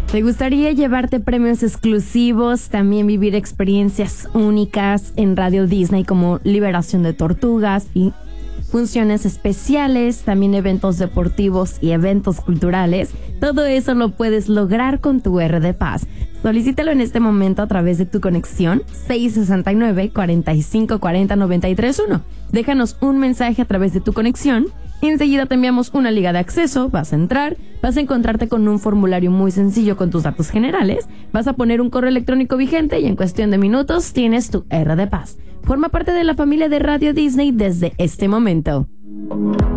¿Te gustaría llevarte premios exclusivos, también vivir experiencias únicas en Radio Disney como liberación de tortugas, funciones especiales, también eventos deportivos y eventos culturales? Todo eso lo puedes lograr con tu RD Pass. Solicítalo en este momento a través de tu conexión 669-4540-931. Déjanos un mensaje a través de tu conexión. Enseguida te enviamos una liga de acceso, vas a entrar, vas a encontrarte con un formulario muy sencillo con tus datos generales, vas a poner un correo electrónico vigente y en cuestión de minutos tienes tu RD Pass. Forma parte de la familia de Radio Disney desde este momento.